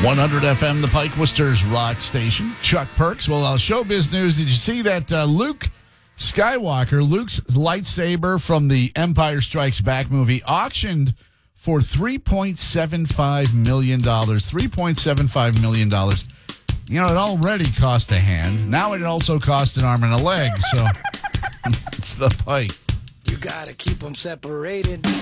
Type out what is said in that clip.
100 FM, the Pike Worcester's rock station. Chuck Perks. Well, showbiz news. Did you see that Luke Skywalker, Luke's lightsaber from the Empire Strikes Back movie, auctioned for $3.75 million? $3.75 million. You know, it already cost a hand. Now it also cost an arm and a leg. So it's the Pike. You gotta keep them separated.